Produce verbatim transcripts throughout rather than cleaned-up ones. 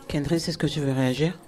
Kendrick, est-ce que tu veux réagir?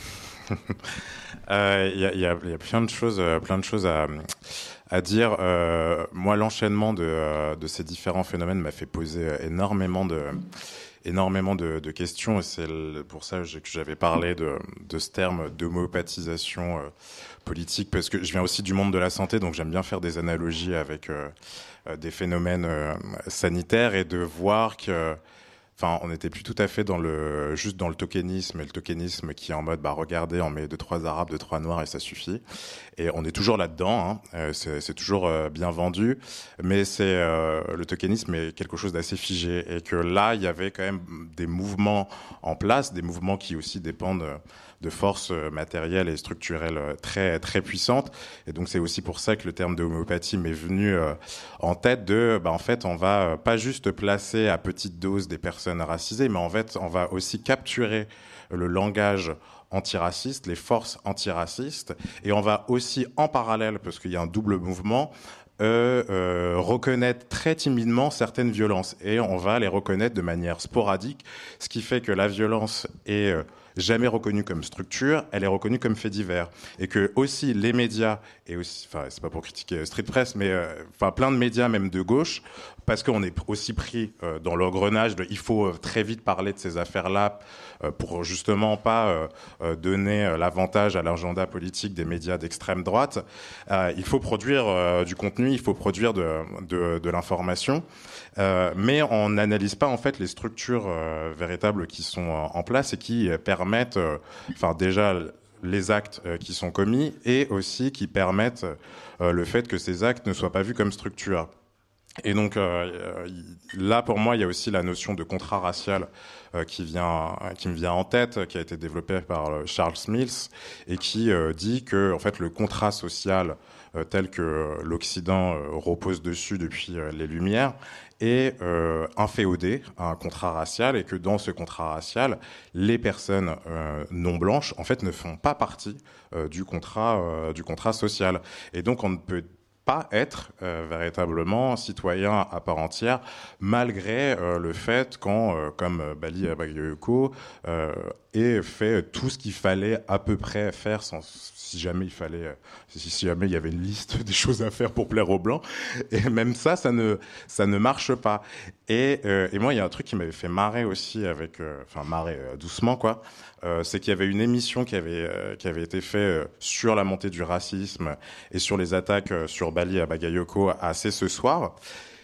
Il euh, y, y, y, a plein de choses, plein de choses à, à dire. Euh, moi, l'enchaînement de, de ces différents phénomènes m'a fait poser énormément de, énormément de, de questions. Et c'est pour ça que j'avais parlé de, de ce terme d'homéopathisation euh, politique, parce que je viens aussi du monde de la santé, donc j'aime bien faire des analogies avec euh, des phénomènes euh, sanitaires et de voir que Enfin, on n'était plus tout à fait dans le juste dans le tokenisme, et le tokenisme qui est en mode bah regardez, on met deux trois arabes, deux trois noirs et ça suffit. Et on est toujours là-dedans, hein. euh, c'est, c'est toujours euh, bien vendu, mais c'est euh, le tokenisme est quelque chose d'assez figé et que là il y avait quand même des mouvements en place, des mouvements qui aussi dépendent de forces matérielles et structurelles très très puissantes. Et donc c'est aussi pour ça que le terme de homéopathie m'est venu euh, en tête de bah en fait on va pas juste placer à petite dose des personnes racisées, mais en fait on va aussi capturer le langage antiraciste, les forces antiracistes, et on va aussi en parallèle, parce qu'il y a un double mouvement, euh, euh, reconnaître très timidement certaines violences, et on va les reconnaître de manière sporadique, ce qui fait que la violence est euh, jamais reconnue comme structure, elle est reconnue comme fait divers, et que aussi les médias, et aussi, enfin c'est pas pour critiquer Street Press, mais euh, enfin plein de médias même de gauche, parce qu'on est aussi pris euh, dans l'engrenage de il faut euh, très vite parler de ces affaires-là euh, pour justement pas euh, euh, donner euh, l'avantage à l'agenda politique des médias d'extrême droite. Euh, il faut produire euh, du contenu, il faut produire de, de, de l'information, euh, mais on n'analyse pas en fait les structures euh, véritables qui sont en place et qui euh, permettent, euh, enfin déjà les actes euh, qui sont commis et aussi qui permettent euh, le fait que ces actes ne soient pas vus comme structure. Et donc euh, là, pour moi, il y a aussi la notion de contrat racial euh, qui vient, qui me vient en tête, qui a été développée par Charles Mills et qui euh, dit que en fait le contrat social euh, tel que l'Occident euh, repose dessus depuis euh, les Lumières est euh, inféodé à un contrat racial et que dans ce contrat racial, les personnes euh, non blanches en fait ne font pas partie euh, du contrat euh, du contrat social. Et donc on ne peut pas être euh, véritablement citoyen à part entière, malgré euh, le fait quand, euh, comme Bali Bagayoko, euh, ait fait tout ce qu'il fallait à peu près faire, sans, si jamais il fallait, si, si jamais il y avait une liste des choses à faire pour plaire aux blancs, et même ça, ça ne, ça ne marche pas. Et, euh, et moi, il y a un truc qui m'avait fait marrer aussi avec, euh, enfin marrer euh, doucement quoi. Euh, c'est qu'il y avait une émission qui avait euh, qui avait été faite euh, sur la montée du racisme et sur les attaques euh, sur Bali à Bagayoko à C'est ce soir.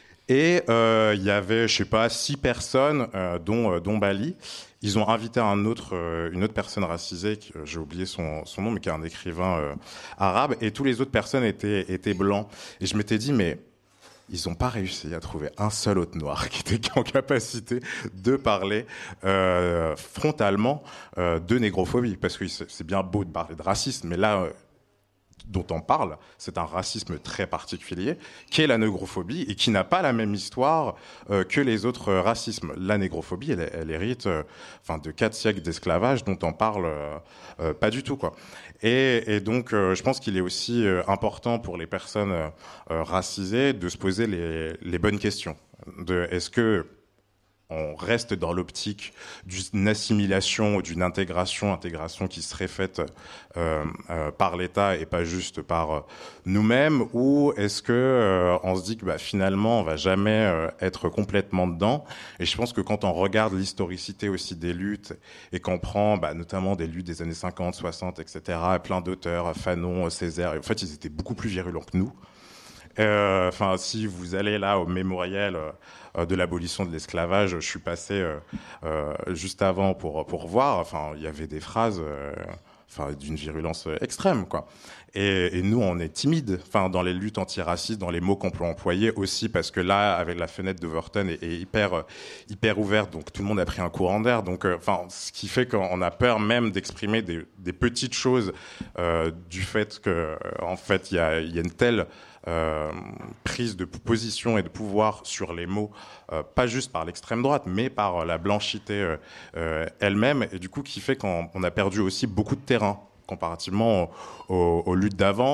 Et euh, il y avait, je sais pas, six personnes, euh, dont euh, dont Bali. Ils ont invité un autre, euh, une autre personne racisée, qui, euh, j'ai oublié son son nom, mais qui est un écrivain euh, arabe. Et tous les autres personnes étaient étaient blancs. Et je m'étais dit, mais ils n'ont pas réussi à trouver un seul autre noir qui était en capacité de parler euh, frontalement euh, de négrophobie. Parce que c'est bien beau de parler de racisme, mais là, euh, dont on parle, c'est un racisme très particulier, qui est la négrophobie et qui n'a pas la même histoire euh, que les autres racismes. La négrophobie, elle, elle hérite euh, enfin, de quatre siècles d'esclavage dont on parle euh, euh, pas du tout, quoi. Et, et donc, euh, je pense qu'il est aussi euh, important pour les personnes euh, racisées de se poser les, les bonnes questions. De, est-ce que on reste dans l'optique d'une assimilation ou d'une intégration, intégration qui serait faite euh, euh, par l'État et pas juste par euh, nous-mêmes, ou est-ce que euh, on se dit que bah, finalement on va jamais euh, être complètement dedans. Et je pense que quand on regarde l'historicité aussi des luttes et qu'on prend bah, notamment des luttes des années cinquante, soixante, et cetera, plein d'auteurs, Fanon, Césaire, et en fait ils étaient beaucoup plus virulents que nous. Enfin, euh, si vous allez là au mémorial euh, de l'abolition de l'esclavage, je suis passé euh, euh, juste avant pour pour voir. Enfin, il y avait des phrases, euh, enfin, d'une virulence extrême, quoi. Et, et nous, on est timide, enfin, dans les luttes antiracistes, dans les mots qu'on peut employer aussi, parce que là, avec la fenêtre d'Overton est, est hyper hyper ouverte, donc tout le monde a pris un courant d'air. Donc, enfin, euh, ce qui fait qu'on a peur même d'exprimer des, des petites choses euh, du fait que, euh, en fait, il y a, y a une telle Euh, prise de position et de pouvoir sur les mots, euh, pas juste par l'extrême droite, mais par la blanchité euh, euh, elle-même, et du coup qui fait qu'on on a perdu aussi beaucoup de terrain comparativement aux, aux, aux luttes d'avant.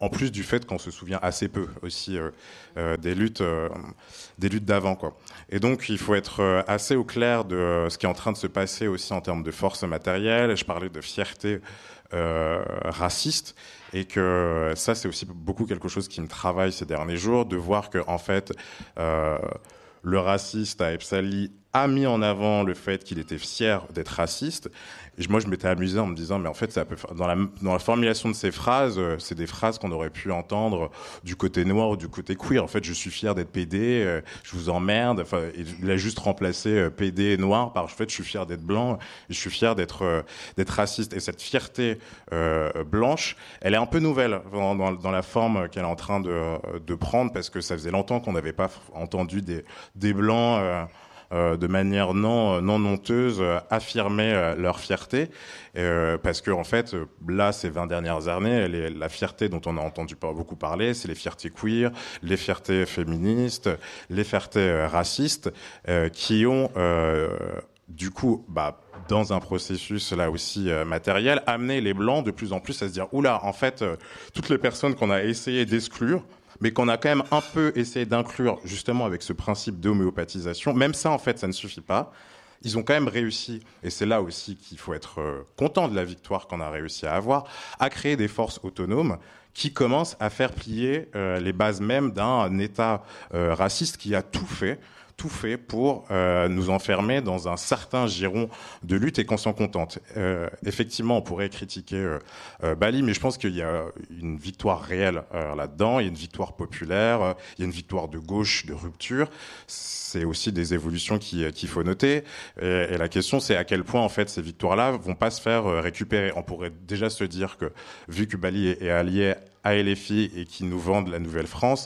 en plus du fait qu'on se souvient assez peu aussi euh, euh, des luttes, euh, des luttes d'avant, quoi. Et donc, il faut être euh, assez au clair de euh, ce qui est en train de se passer aussi en termes de force matérielle. Je parlais de fierté euh, raciste, et que ça, c'est aussi beaucoup quelque chose qui me travaille ces derniers jours, de voir que en fait, euh, le raciste à Epsali a mis en avant le fait qu'il était fier d'être raciste. Et moi, je m'étais amusé en me disant, mais en fait, ça peut, dans la, dans la formulation de ces phrases, euh, c'est des phrases qu'on aurait pu entendre du côté noir ou du côté queer. En fait, je suis fier d'être P D, euh, je vous emmerde. Enfin, il a juste remplacé euh, P D et noir par, en fait, je suis fier d'être blanc, et je suis fier d'être euh, d'être raciste. Et cette fierté euh, blanche, elle est un peu nouvelle dans, dans, dans la forme qu'elle est en train de, de prendre, parce que ça faisait longtemps qu'on n'avait pas entendu des, des blancs euh, Euh, de manière non non honteuse euh, affirmer euh, leur fierté, euh, parce que en fait là ces vingt dernières années, les, la fierté dont on a entendu pas beaucoup parler, c'est les fiertés queer, les fiertés féministes, les fiertés euh, racistes, euh, qui ont euh, du coup bah dans un processus là aussi euh, matériel, amené les blancs de plus en plus à se dire oula, en fait euh, toutes les personnes qu'on a essayé d'exclure, mais qu'on a quand même un peu essayé d'inclure justement avec ce principe d'homéopathisation. Même ça, en fait, ça ne suffit pas. Ils ont quand même réussi, et c'est là aussi qu'il faut être euh, content de la victoire qu'on a réussi à avoir, à créer des forces autonomes qui commencent à faire plier euh, les bases même d'un État euh, raciste qui a tout fait tout fait pour euh, nous enfermer dans un certain giron de lutte, et qu'on s'en contente. Euh, effectivement, on pourrait critiquer euh, euh, Bali, mais je pense qu'il y a une victoire réelle euh, là-dedans, il y a une victoire populaire, euh, il y a une victoire de gauche, de rupture. C'est aussi des évolutions qui, qu'il faut noter. Et, et la question, c'est à quel point, en fait, ces victoires-là vont pas se faire euh, récupérer. On pourrait déjà se dire que, vu que Bali est, est allié à L F I et qui nous vendent la Nouvelle-France,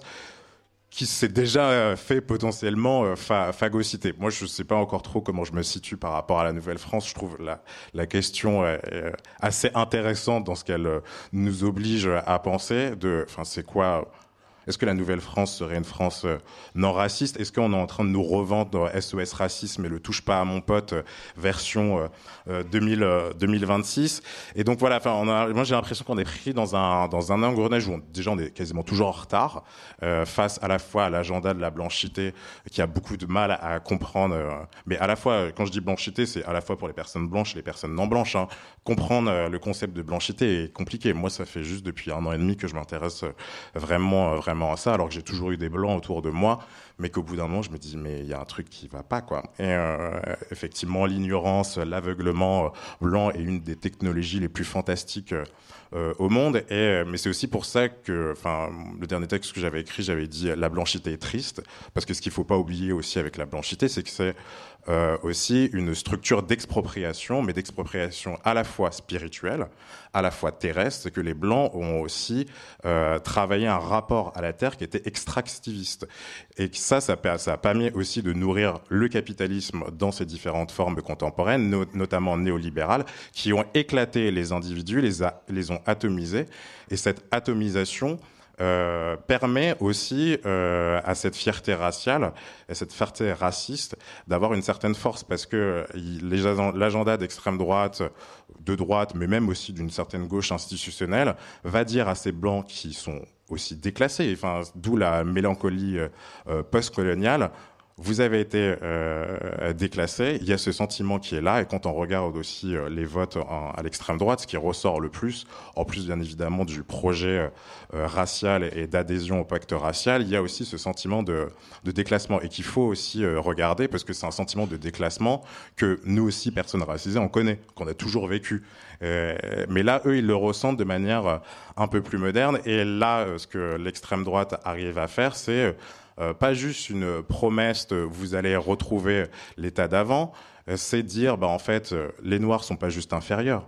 qui s'est déjà fait potentiellement fa- phagocyter. Moi, je ne sais pas encore trop comment je me situe par rapport à la Nouvelle-France. Je trouve la, la question est assez intéressante dans ce qu'elle nous oblige à penser. De, enfin, c'est quoi? Est-ce que la Nouvelle-France serait une France non raciste? Est-ce qu'on est en train de nous revendre S O S racisme et le touche pas à mon pote version deux mille, deux mille vingt-six? Et donc voilà, enfin, on a, moi j'ai l'impression qu'on est pris dans un dans un engrenage où on, déjà on est quasiment toujours en retard euh, face à la fois à l'agenda de la blanchité qui a beaucoup de mal à, à comprendre. Euh, mais à la fois, quand je dis blanchité, c'est à la fois pour les personnes blanches et les personnes non blanches. Hein. Comprendre euh, le concept de blanchité est compliqué. Moi, ça fait juste depuis un an et demi que je m'intéresse euh, vraiment euh, vraiment à ça, alors que j'ai toujours eu des blancs autour de moi, mais qu'au bout d'un moment, je me dis, mais il y a un truc qui va pas, quoi. Et euh, effectivement, l'ignorance, l'aveuglement blanc est une des technologies les plus fantastiques euh, au monde. Et, mais c'est aussi pour ça que, enfin, le dernier texte que j'avais écrit, j'avais dit la blanchité est triste, parce que ce qu'il faut pas oublier aussi avec la blanchité, c'est que c'est euh, aussi une structure d'expropriation, mais d'expropriation à la fois spirituelle, à la fois terrestre, c'est que les Blancs ont aussi euh, travaillé un rapport à la terre qui était extractiviste. Et ça, ça, ça a permis aussi de nourrir le capitalisme dans ses différentes formes contemporaines, no- notamment néolibérales, qui ont éclaté les individus, les, a, les ont atomisés. Et cette atomisation Euh, permet aussi euh, à cette fierté raciale, à cette fierté raciste, d'avoir une certaine force, parce que les, l'agenda d'extrême droite, de droite, mais même aussi d'une certaine gauche institutionnelle, va dire à ces blancs qui sont aussi déclassés, enfin, d'où la mélancolie euh, post-coloniale, vous avez été euh, déclassé, il y a ce sentiment qui est là, et quand on regarde aussi euh, les votes en, à l'extrême droite, ce qui ressort le plus, en plus bien évidemment du projet euh, racial et d'adhésion au pacte racial, il y a aussi ce sentiment de, de déclassement, et qu'il faut aussi euh, regarder, parce que c'est un sentiment de déclassement que nous aussi, personnes racisées, on connaît, qu'on a toujours vécu. Euh, mais là, eux, ils le ressentent de manière un peu plus moderne, et là, ce que l'extrême droite arrive à faire, c'est Euh, pas juste une promesse de vous allez retrouver l'état d'avant, euh, c'est dire bah en fait euh, les Noirs sont pas juste inférieurs.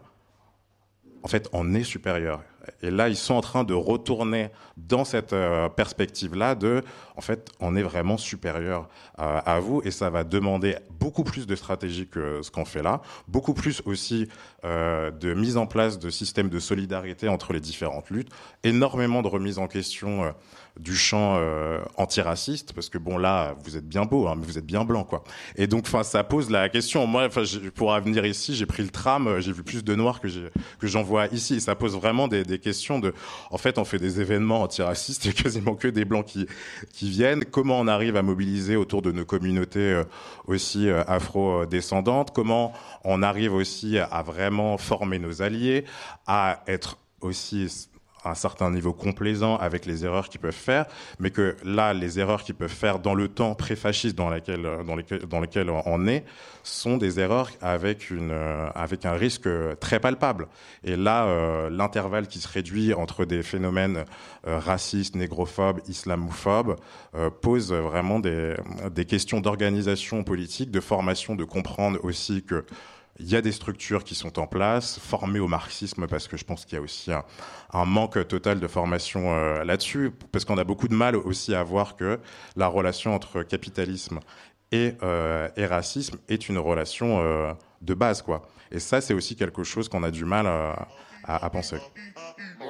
En fait, on est supérieur. Et là, ils sont en train de retourner dans cette euh, perspective-là de, en fait, on est vraiment supérieur euh, à vous, et ça va demander beaucoup plus de stratégie que ce qu'on fait là, beaucoup plus aussi euh, de mise en place de systèmes de solidarité entre les différentes luttes, énormément de remise en question euh, du champ euh, antiraciste, parce que bon là, vous êtes bien beau, hein, mais vous êtes bien blanc, quoi. Et donc, enfin, ça pose la question. Moi, enfin, pour venir ici, j'ai pris le tram, j'ai vu plus de Noirs que, j'ai, que j'en vois ici, et ça pose vraiment des, des des questions de, en fait, on fait des événements antiracistes, il y a quasiment que des blancs qui qui viennent. Comment on arrive à mobiliser autour de nos communautés euh, aussi euh, afro-descendantes? Comment on arrive aussi à vraiment former nos alliés, à être aussi à un certain niveau complaisant avec les erreurs qu'ils peuvent faire, mais que là, les erreurs qu'ils peuvent faire dans le temps pré-fasciste dans, laquelle, dans, lesquels, dans lequel on est, sont des erreurs avec, une, avec un risque très palpable. Et là, euh, l'intervalle qui se réduit entre des phénomènes euh, racistes, négrophobes, islamophobes, euh, pose vraiment des, des questions d'organisation politique, de formation, de comprendre aussi que il y a des structures qui sont en place, formées au marxisme, parce que je pense qu'il y a aussi un, un manque total de formation euh, là-dessus, parce qu'on a beaucoup de mal aussi à voir que la relation entre capitalisme et, euh, et racisme est une relation euh, de base, quoi. Et ça, c'est aussi quelque chose qu'on a du mal à, à, à penser.